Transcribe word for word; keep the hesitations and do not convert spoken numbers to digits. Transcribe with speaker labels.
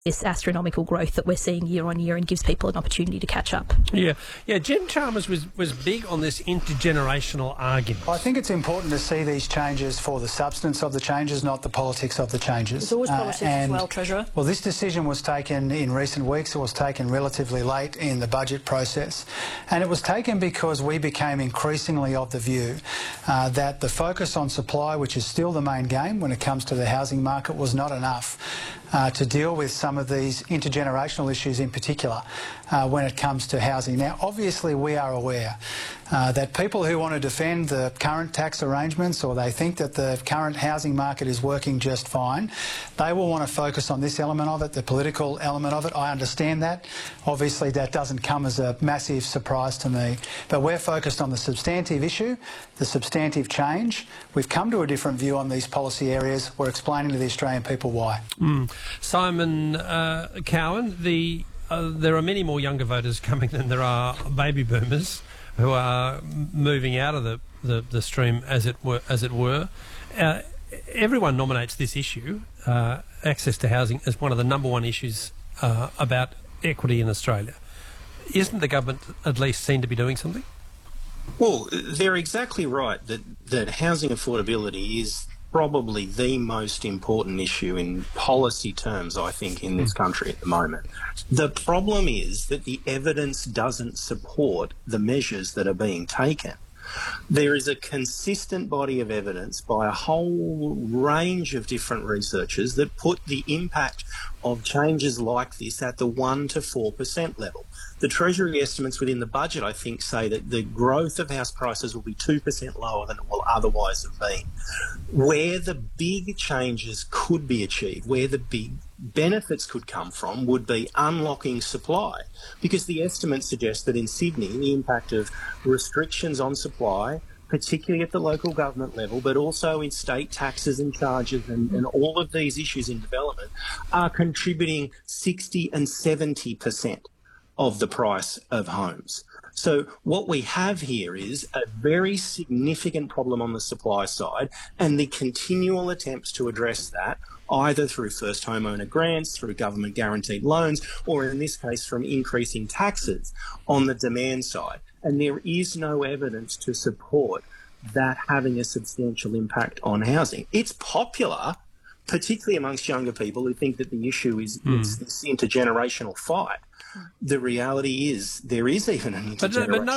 Speaker 1: this astronomical growth that we're seeing year on year and gives people an opportunity to catch up.
Speaker 2: Yeah, yeah. Jen Chalmers was, was big on this intergenerational argument.
Speaker 3: I think it's important to see these changes for the substance of the changes, not the politics of the changes.
Speaker 4: There's always politics
Speaker 3: uh, and,
Speaker 4: as well, Treasurer.
Speaker 3: Well, this decision was taken in recent weeks. It was taken relatively late in the budget process. And it was taken because we became increasingly of the view uh, that the focus on supply, which is still the main game when it comes to the housing market, was not enough Uh, to deal with some of these intergenerational issues in particular uh, when it comes to housing. Now, obviously we are aware uh, that people who want to defend the current tax arrangements, or they think that the current housing market is working just fine, they will want to focus on this element of it, the political element of it. I understand that. Obviously that doesn't come as a massive surprise to me. But we're focused on the substantive issue, the substantive change. We've come to a different view on these policy areas. We're explaining to the Australian people why.
Speaker 2: Mm. Simon uh, Cowan, the, uh, there are many more younger voters coming than there are baby boomers who are moving out of the, the, the stream, as it were. As it were. Uh, everyone nominates this issue, uh, access to housing, as one of the number one issues uh, about equity in Australia. Isn't the government at least seen to be doing something?
Speaker 5: Well, they're exactly right that, that housing affordability is probably the most important issue in policy terms, I think, in this country at the moment. The problem is that the evidence doesn't support the measures that are being taken. There is a consistent body of evidence by a whole range of different researchers that put the impact of changes like this at the one to four percent level. The Treasury estimates within the budget, I think, say that the growth of house prices will be two percent lower than it will otherwise have been. Where the big changes could be achieved, where the big benefits could come from, would be unlocking supply, because the estimates suggest that in Sydney, the impact of restrictions on supply, particularly at the local government level, but also in state taxes and charges and, and all of these issues in development, are contributing sixty and seventy percent of the price of homes. So what we have here is a very significant problem on the supply side, and the continual attempts to address that, either through first homeowner grants, through government guaranteed loans, or in this case from increasing taxes on the demand side. And there is no evidence to support that having a substantial impact on housing. It's popular, particularly amongst younger people who think that the issue is mm. it's this intergenerational fight. The reality is there is even an intergenerational